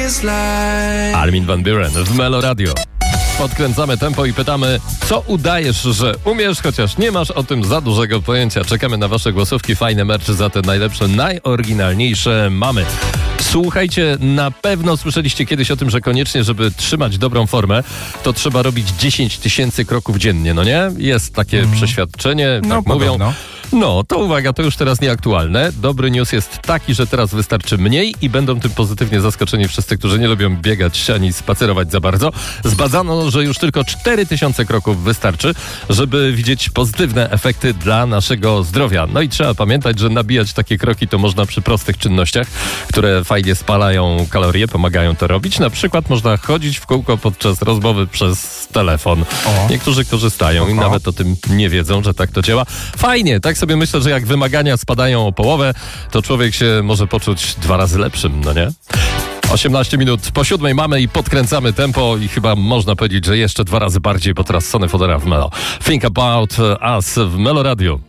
Armin van Buuren w Melo Radio. Podkręcamy tempo i pytamy, co udajesz, że umiesz, chociaż nie masz o tym za dużego pojęcia. Czekamy na wasze głosówki, fajne mercze za te najlepsze, najoryginalniejsze mamy. Słuchajcie, na pewno słyszeliście kiedyś o tym, że koniecznie, żeby trzymać dobrą formę, to trzeba robić 10 000 kroków dziennie, no nie? Jest takie przeświadczenie, tak mówią. No, to uwaga, to już teraz nieaktualne. Dobry news jest taki, że teraz wystarczy mniej i będą tym pozytywnie zaskoczeni wszyscy, którzy nie lubią biegać ani spacerować za bardzo. Zbadano, że już tylko 4000 kroków wystarczy, żeby widzieć pozytywne efekty dla naszego zdrowia. No i trzeba pamiętać, że nabijać takie kroki to można przy prostych czynnościach, które fajnie spalają kalorie, pomagają to robić. Na przykład można chodzić w kółko podczas rozmowy przez telefon. Niektórzy korzystają i nawet o tym nie wiedzą, że tak to działa. Fajnie, tak sobie myślę, że jak wymagania spadają o połowę, to człowiek się może poczuć 2 razy lepszym, no nie? 18 minut po 7 mamy i podkręcamy tempo i chyba można powiedzieć, że jeszcze 2 razy bardziej, bo teraz Sonny Fodera w Melo. Think About Us w Melo Radio.